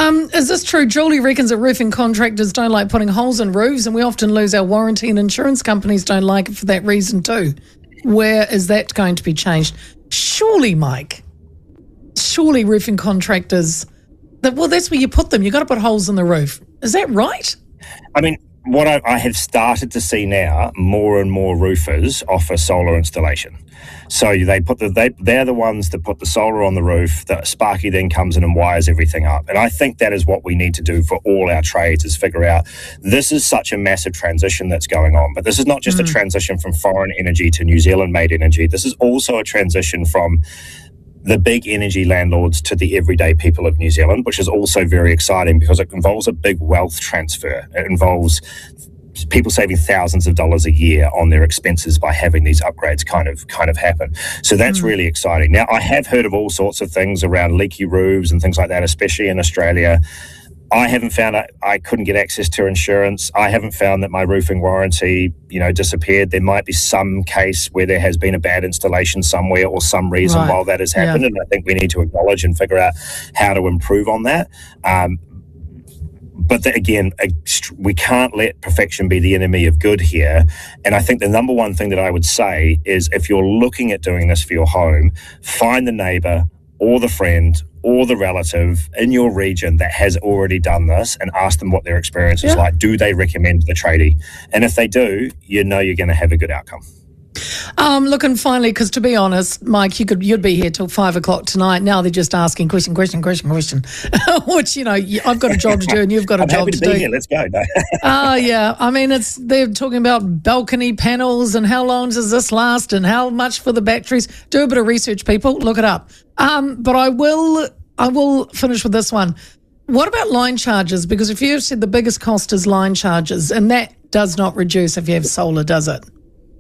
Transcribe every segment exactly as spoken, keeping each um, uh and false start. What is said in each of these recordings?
Um, is this true? Julie reckons that roofing contractors don't like putting holes in roofs, and we often lose our warranty, and insurance companies don't like it for that reason too. Where is that going to be changed? Surely, Mike, surely roofing contractors, that, well, that's where you put them. You've got to put holes in the roof. Is that right? I mean, what I, I have started to see now, more and more roofers offer solar installation. So they put the they they're the ones that put the solar on the roof. That Sparky then comes in and wires everything up. And I think that is what we need to do for all our trades, is figure out, this is such a massive transition that's going on. But this is not just mm. a transition from foreign energy to New Zealand-made energy. This is also a transition from the big energy landlords to the everyday people of New Zealand, which is also very exciting because it involves a big wealth transfer. It involves people saving thousands of dollars a year on their expenses by having these upgrades kind of kind of happen. So that's mm. really exciting. Now, I have heard of all sorts of things around leaky roofs and things like that, especially in Australia. I haven't found I, I couldn't get access to insurance. I haven't found that my roofing warranty, you know, disappeared. There might be some case where there has been a bad installation somewhere or some reason right. while that has happened. Yeah. And I think we need to acknowledge and figure out how to improve on that. Um, but the, again, we can't let perfection be the enemy of good here. And I think the number one thing that I would say is, if you're looking at doing this for your home, find the neighbour or the friend or the relative in your region that has already done this and ask them what their experience is yeah. like. Do they recommend the tradie? And if they do, you know you're going to have a good outcome. Um, look, and finally, because to be honest, Mike, you could you'd be here till five o'clock tonight. Now they're just asking question, question, question, question, which, you know, I've got a job to do and you've got a I'm job happy to, to be do. Here. Let's go. No. Oh, yeah. I mean, it's they're talking about balcony panels and how long does this last and how much for the batteries. Do a bit of research, people. Look it up. Um, but I will I will finish with this one. What about line charges? Because if you've said the biggest cost is line charges, and that does not reduce if you have solar, does it?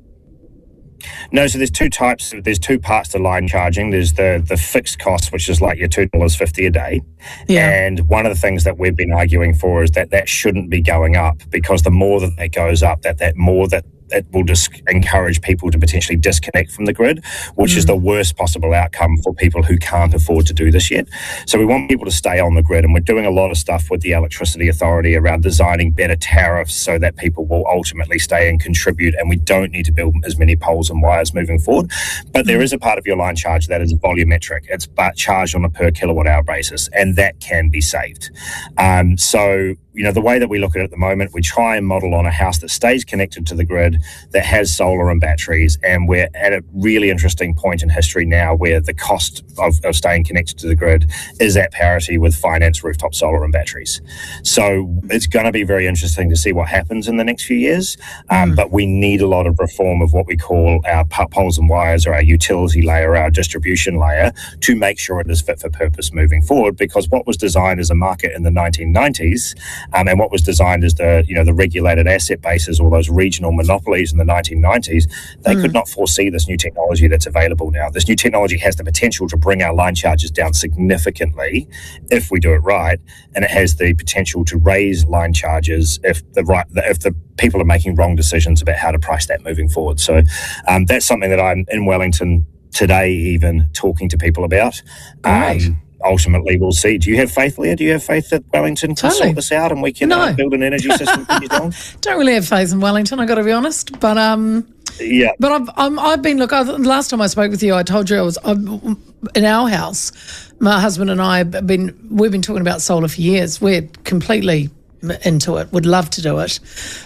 No, so there's two types. There's two parts to line charging. There's the the fixed cost, which is like your two dollars fifty a day. Yeah. And one of the things that we've been arguing for is that that shouldn't be going up, because the more that that goes up, that that more that it will just encourage people to potentially disconnect from the grid, which mm. is the worst possible outcome for people who can't afford to do this yet. So we want people to stay on the grid, and we're doing a lot of stuff with the Electricity Authority around designing better tariffs so that people will ultimately stay and contribute, and we don't need to build as many poles and wires moving forward. But mm. there is a part of your line charge that is volumetric. It's but charged on a per kilowatt hour basis, and that can be saved. Um, so you know, the way that we look at it at the moment, we try and model on a house that stays connected to the grid, that has solar and batteries, and we're at a really interesting point in history now where the cost of, of staying connected to the grid is at parity with finance rooftop solar and batteries. So it's going to be very interesting to see what happens in the next few years, um, mm. but we need a lot of reform of what we call our poles and wires, or our utility layer, our distribution layer, to make sure it is fit for purpose moving forward, because what was designed as a market in the nineteen nineties Um, and what was designed as the, you know, the regulated asset bases, or those regional monopolies in the nineteen nineties, they mm. could not foresee this new technology that's available now. This new technology has the potential to bring our line charges down significantly if we do it right, and it has the potential to raise line charges if the right if the people are making wrong decisions about how to price that moving forward. So um, that's something that I'm in Wellington today, even talking to people about. Right. Um, Ultimately, we'll see. Do you have faith, Leah? Do you have faith that Wellington can totally. sort this out and we can no. uh, build an energy system for New Zealand? Don't really have faith in Wellington, I got to be honest. But um, yeah. But I've I'm, I've been look. I've, last time I spoke with you, I told you I was I've, in our house. My husband and I have been we've been talking about solar for years. We're completely into it. Would love to do it.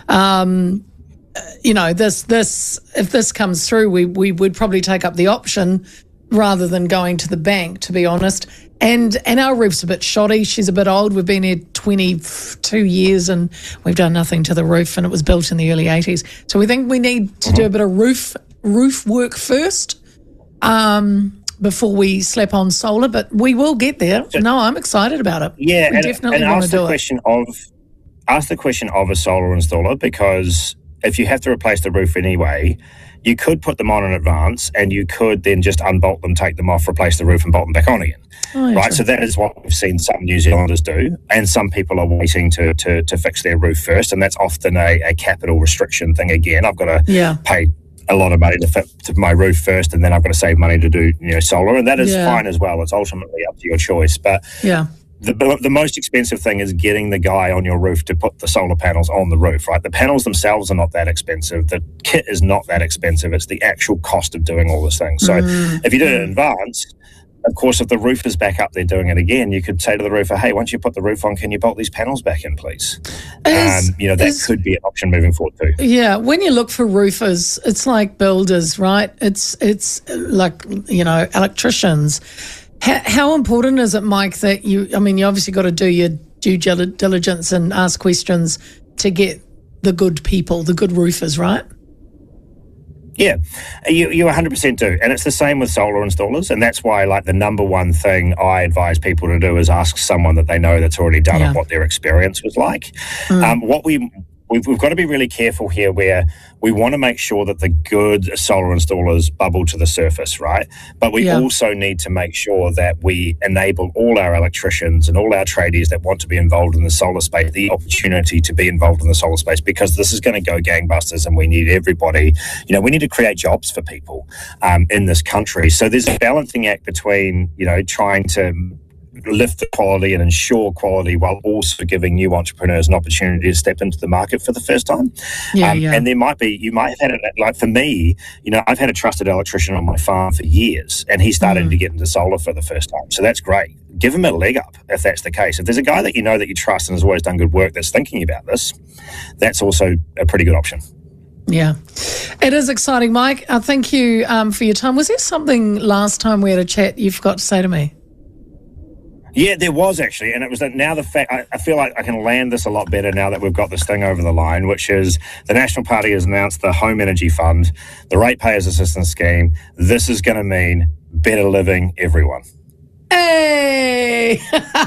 Um, you know, this this if this comes through, we we would probably take up the option rather than going to the bank, to be honest. And and our roof's a bit shoddy. She's a bit old. We've been here twenty-two years and we've done nothing to the roof, and it was built in the early eighties. So we think we need to mm-hmm. do a bit of roof roof work first um, before we slap on solar, but we will get there. So, no, I'm excited about it. Yeah, we and, definitely and want to ask do the it. question of, ask the question of a solar installer, because if you have to replace the roof anyway, you could put them on in advance, and you could then just unbolt them, take them off, replace the roof and bolt them back on again. Oh, yeah, true. Right, so that is what we've seen some New Zealanders do, and some people are waiting to to, to fix their roof first, and that's often a, a capital restriction thing again. I've got to yeah. pay a lot of money to fit to my roof first, and then I've got to save money to do, you know, solar, and that is yeah. fine as well. It's ultimately up to your choice, but yeah. The, the most expensive thing is getting the guy on your roof to put the solar panels on the roof, right? The panels themselves are not that expensive. The kit is not that expensive. It's the actual cost of doing all those things. So mm. if you do it in advance, of course, if the roof is back up there doing it again, you could say to the roofer, hey, once you put the roof on, can you bolt these panels back in, please? Is, um, you know, that is, could be an option moving forward too. Yeah, when you look for roofers, it's like builders, right? It's, it's like, you know, electricians. How, how important is it, Mike, that you, I mean, you obviously got to do your due diligence and ask questions to get the good people, the good roofers, right? Yeah, you, you one hundred percent do. And it's the same with solar installers. And that's why, like, the number one thing I advise people to do is ask someone that they know that's already done yeah. it, what their experience was like. Mm. Um, what we... We've, we've got to be really careful here where we want to make sure that the good solar installers bubble to the surface, right? But we yeah. also need to make sure that we enable all our electricians and all our tradies that want to be involved in the solar space the opportunity to be involved in the solar space, because this is going to go gangbusters and we need everybody. You know, we need to create jobs for people um, in this country. So there's a balancing act between, you know, trying to lift the quality and ensure quality while also giving new entrepreneurs an opportunity to step into the market for the first time. Yeah, um, yeah. And there might be, you might have had it, like for me, you know, I've had a trusted electrician on my farm for years and he's starting mm. to get into solar for the first time. So that's great. Give him a leg up if that's the case. If there's a guy that you know that you trust and has always done good work that's thinking about this, that's also a pretty good option. Yeah, it is exciting, Mike. Uh, thank you um, for your time. Was there something last time we had a chat you forgot to say to me? Yeah, there was actually, and it was that now the fact, I, I feel like I can land this a lot better now that we've got this thing over the line, which is the National Party has announced the Home Energy Fund, the Ratepayers Assistance Scheme. This is going to mean better living, everyone. Hey!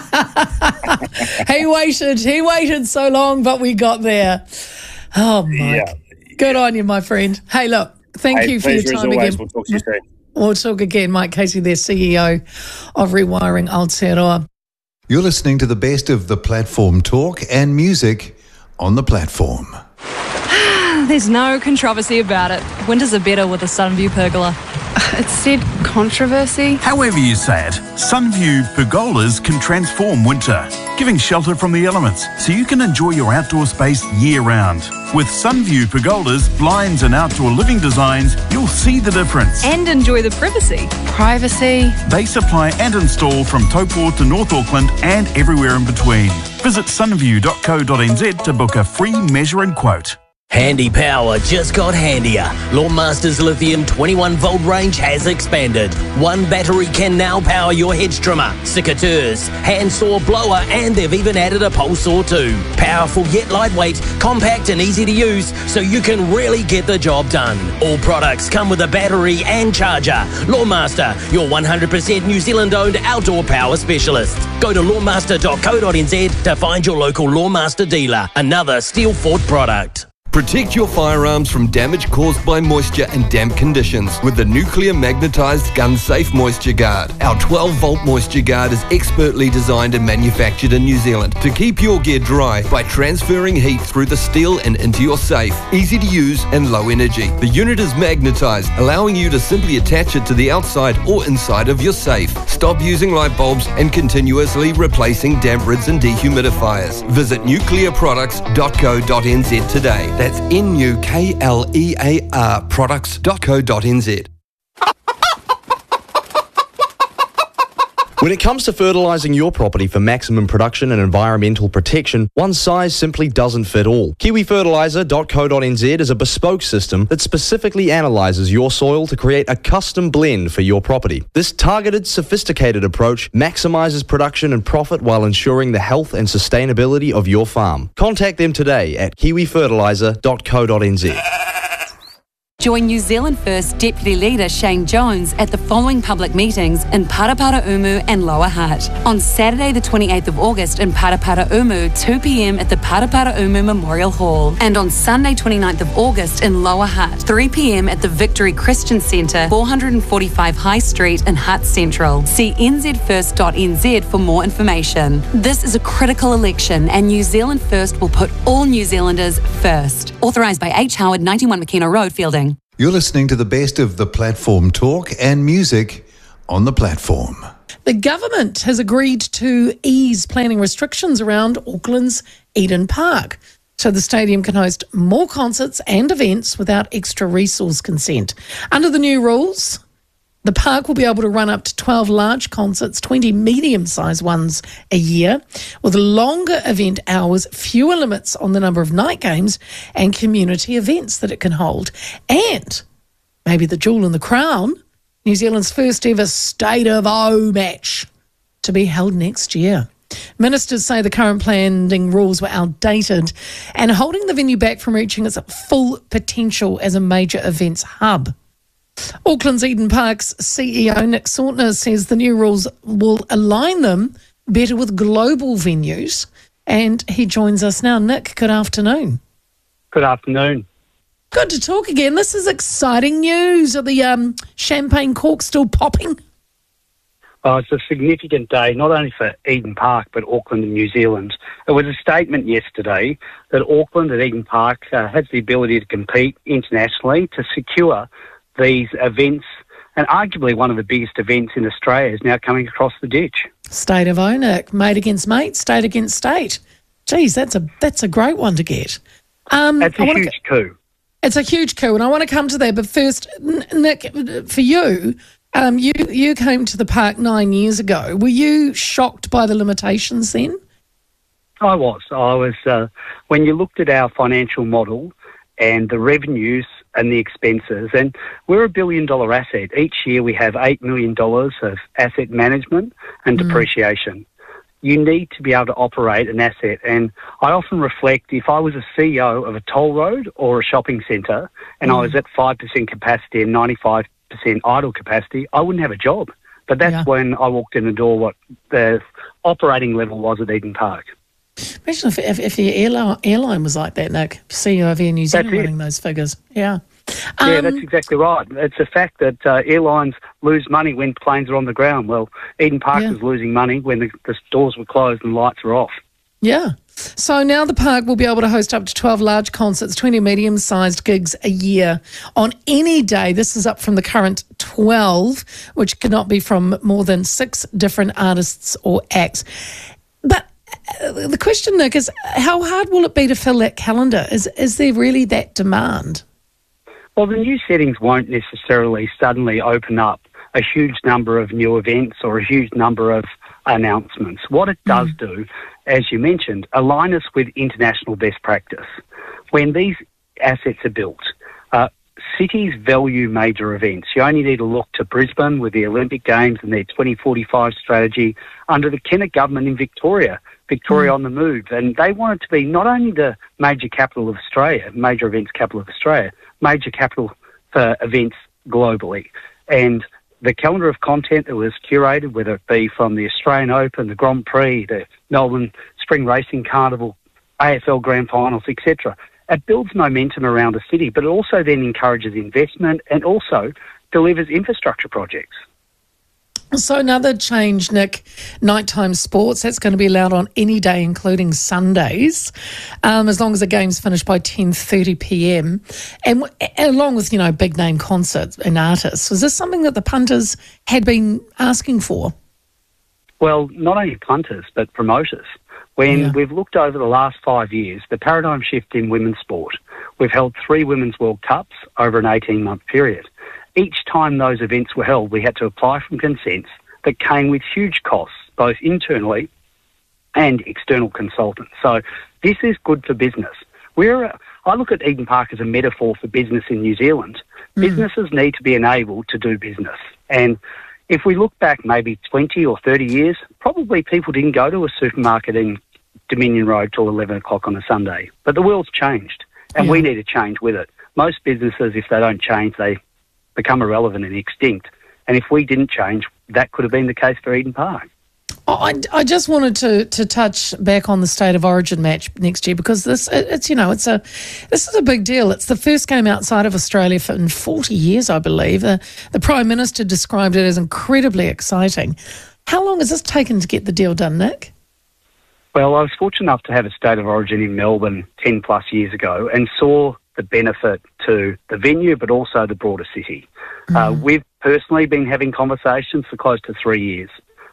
he waited, he waited so long, but we got there. Oh, Mike. Yeah. Good on you, my friend. Hey, look, thank hey, you for your time always. again. We'll talk to you soon. We'll talk again. Mike Casey, their C E O of Rewiring Aotearoa. You're listening to the best of the platform talk and music on the platform. There's no controversy about it. Winters are better with a Sunview pergola. It said controversy. However you say it, Sunview pergolas can transform winter, giving shelter from the elements so you can enjoy your outdoor space year-round. With Sunview pergolas, blinds and outdoor living designs, you'll see the difference. And enjoy the privacy. Privacy. They supply and install from Taupo to North Auckland and everywhere in between. Visit sunview dot co dot n z to book a free measure and quote. Handy Power just got handier. Lawnmaster's lithium twenty-one volt range has expanded. One battery can now power your hedge trimmer, secateurs, handsaw, blower, and they've even added a pole saw too. Powerful yet lightweight, compact and easy to use, so you can really get the job done. All products come with a battery and charger. Lawnmaster, your one hundred percent New Zealand-owned outdoor power specialist. Go to lawnmaster dot co dot n z to find your local Lawnmaster dealer. Another Steel Fort product. Protect your firearms from damage caused by moisture and damp conditions with the Nuclear Magnetized Gun Safe Moisture Guard. Our twelve volt Moisture Guard is expertly designed and manufactured in New Zealand to keep your gear dry by transferring heat through the steel and into your safe. Easy to use and low energy. The unit is magnetized, allowing you to simply attach it to the outside or inside of your safe. Stop using light bulbs and continuously replacing damp rids and dehumidifiers. Visit nuclear products dot co dot n z today. That's N U K L E A R products dot co dot n z. When it comes to fertilising your property for maximum production and environmental protection, one size simply doesn't fit all. kiwi fertiliser dot co dot n z is a bespoke system that specifically analyses your soil to create a custom blend for your property. This targeted, sophisticated approach maximises production and profit while ensuring the health and sustainability of your farm. Contact them today at kiwi fertiliser dot co dot n z. Join New Zealand First Deputy Leader Shane Jones at the following public meetings in Paraparaumu and Lower Hutt. On Saturday the twenty-eighth of August in Paraparaumu, two p m at the Paraparaumu Memorial Hall. And on Sunday twenty-ninth of August in Lower Hutt, three p m at the Victory Christian Centre, four forty-five High Street in Hutt Central. See n z first dot n z for more information. This is a critical election and New Zealand First will put all New Zealanders first. Authorised by H. Howard, ninety-one McKenna Road, Fielding. You're listening to the best of the platform talk and music on the platform. The government has agreed to ease planning restrictions around Auckland's Eden Park, so the stadium can host more concerts and events without extra resource consent. Under the new rules, the park will be able to run up to twelve large concerts, twenty medium-sized ones a year, with longer event hours, fewer limits on the number of night games and community events that it can hold. And maybe the jewel in the crown, New Zealand's first ever State of O match to be held next year. Ministers say the current planning rules were outdated and holding the venue back from reaching its full potential as a major events hub. Auckland's Eden Park's C E O Nick Sautner says the new rules will align them better with global venues, and he joins us now. Nick, good afternoon. Good afternoon. Good to talk again. This is exciting news. Are the um, champagne corks still popping? Oh, it's a significant day, not only for Eden Park, but Auckland and New Zealand. It was a statement yesterday that Auckland and Eden Park uh, has the ability to compete internationally to secure these events, and arguably one of the biggest events in Australia is now coming across the ditch. State of O, Nick, mate against mate, state against state. Geez, that's a that's a great one to get. Um, that's a huge go- coup. It's a huge coup, and I want to come to that. But first, Nick, for you, um, you you came to the park nine years ago. Were you shocked by the limitations then? I was. I was. Uh, when you looked at our financial model and the revenues and the expenses, and we're a billion dollar asset. Each year we have eight million dollars of asset management and mm. depreciation. You need to be able to operate an asset, and I often reflect, if I was a C E O of a toll road or a shopping centre and mm. I was at five percent capacity and ninety-five percent idle capacity, I wouldn't have a job. But that's yeah. when I walked in the door what the operating level was at Eden Park. Imagine if, if, if your airline, airline was like that, Nick, C E O of Air New Zealand running those figures. Yeah. Um, yeah, that's exactly right. It's a fact that uh, airlines lose money when planes are on the ground. Well, Eden Park yeah. was losing money when the, the doors were closed and lights were off. Yeah. So now the park will be able to host up to twelve large concerts, twenty medium-sized gigs a year on any day. This is up from the current twelve, which cannot be from more than six different artists or acts. But uh, the question, Nick, is how hard will it be to fill that calendar? Is is there really that demand? Well, the new settings won't necessarily suddenly open up a huge number of new events or a huge number of announcements. What it does mm. do, as you mentioned, align us with international best practice. When these assets are built, uh, cities value major events. You only need to look to Brisbane with the Olympic Games and their twenty forty-five strategy under the Kennett government in Victoria, Victoria mm. on the move. And they want it to be not only the major capital of Australia, major events capital of Australia, major capital for events globally. And the calendar of content that was curated, whether it be from the Australian Open, the Grand Prix, the Melbourne Spring Racing Carnival, A F L Grand Finals, et cetera, it builds momentum around a city, but it also then encourages investment and also delivers infrastructure projects. So another change, Nick, nighttime sports, that's going to be allowed on any day, including Sundays, um, as long as the game's finished by ten thirty p.m. And, and along with, you know, big-name concerts and artists. Was this something that the punters had been asking for? Well, not only punters, but promoters. When yeah. we've looked over the last five years, the paradigm shift in women's sport, we've held three Women's World Cups over an eighteen-month period. Each time those events were held, we had to apply for consents that came with huge costs, both internally and external consultants. So this is good for business. We're, I look at Eden Park as a metaphor for business in New Zealand. Mm. Businesses need to be enabled to do business. And if we look back maybe twenty or thirty years, probably people didn't go to a supermarket in Dominion Road till eleven o'clock on a Sunday. But the world's changed, and yeah. we need to change with it. Most businesses, if they don't change, they become irrelevant and extinct. And if we didn't change, that could have been the case for Eden Park. Oh, I, I just wanted to to touch back on the State of Origin match next year, because this it, it's you know it's a this is a big deal. It's the first game outside of Australia for in forty years, I believe. The, the Prime Minister described it as incredibly exciting. How long has this taken to get the deal done, Nick? Well, I was fortunate enough to have a State of Origin in Melbourne ten plus years ago and saw the benefit to the venue, but also the broader city. Mm. Uh, we've personally been having conversations for close to three years.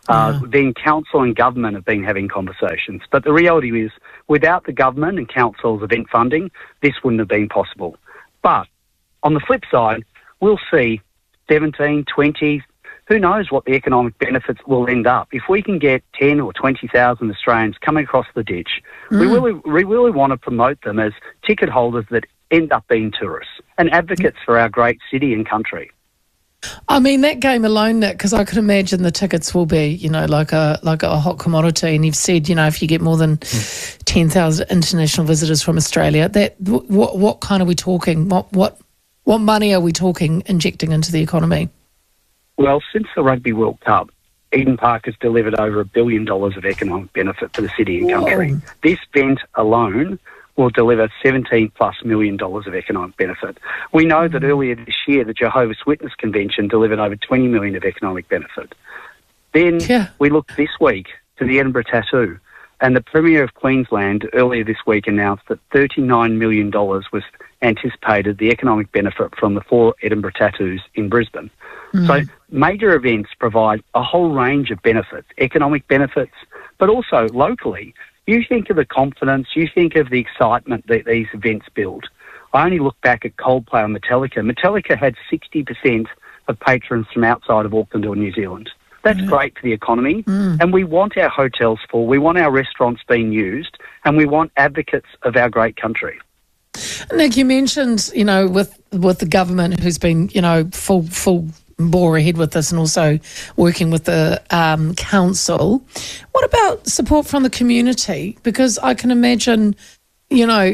Uh, Yeah. Then council and government have been having conversations. But the reality is, without the government and council's event funding, this wouldn't have been possible. But on the flip side, we'll see seventeen, twenty, who knows what the economic benefits will end up. If we can get ten or twenty thousand Australians coming across the ditch, mm. we really we really want to promote them as ticket holders that end up being tourists and advocates for our great city and country. I mean, that game alone, Nick, because I could imagine the tickets will be, you know, like a like a hot commodity. And you've said, you know, if you get more than mm. ten thousand international visitors from Australia, that what what kind are we talking? What what what money are we talking injecting into the economy? Well, since the Rugby World Cup, Eden Park has delivered over a billion dollars of economic benefit for the city and country. Whoa. This event alone will deliver seventeen plus million dollars of economic benefit. We know that earlier this year, the Jehovah's Witness Convention delivered over twenty million of economic benefit. Then yeah. we looked this week to the Edinburgh Tattoo, and the Premier of Queensland earlier this week announced that thirty-nine million dollars was anticipated the economic benefit from the four Edinburgh Tattoos in Brisbane. Mm. So major events provide a whole range of benefits, economic benefits, but also locally. You think of the confidence, you think of the excitement that these events build. I only look back at Coldplay and Metallica. Metallica had sixty percent of patrons from outside of Auckland or New Zealand. That's mm. great for the economy, mm. and we want our hotels full, we want our restaurants being used, and we want advocates of our great country. Nick, you mentioned, you know, with with the government who's been, you know, full full bore ahead with this and also working with the um, council. What about support from the community? Because I can imagine, you know,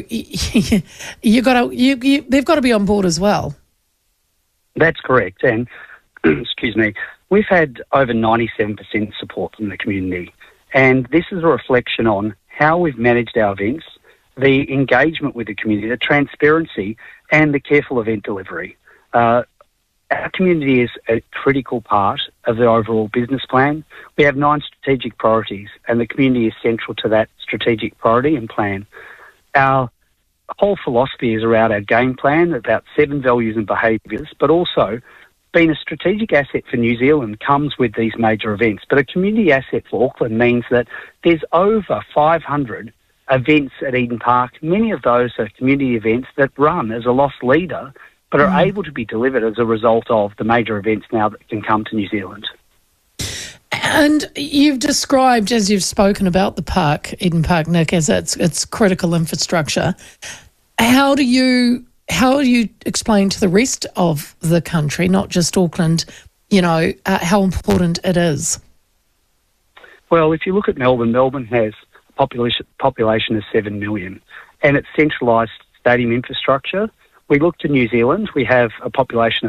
you got to you, you they've got to be on board as well. That's correct, and excuse me, we've had over ninety-seven percent support from the community, and this is a reflection on how we've managed our events, the engagement with the community, the transparency, and the careful event delivery. Uh, Our community is a critical part of the overall business plan. We have nine strategic priorities, and the community is central to that strategic priority and plan. Our whole philosophy is around our game plan, about seven values and behaviours, but also being a strategic asset for New Zealand comes with these major events. But a community asset for Auckland means that there's over five hundred events at Eden Park. Many of those are community events that run as a lost leader but are mm. able to be delivered as a result of the major events now that can come to New Zealand. And you've described, as you've spoken about the park, Eden Park, Nick, as its its critical infrastructure. How do you how do you explain to the rest of the country, not just Auckland, you know, uh, how important it is? Well, if you look at Melbourne, Melbourne has a population population of seven million, and it's centralised stadium infrastructure. We look to New Zealand, we have a population of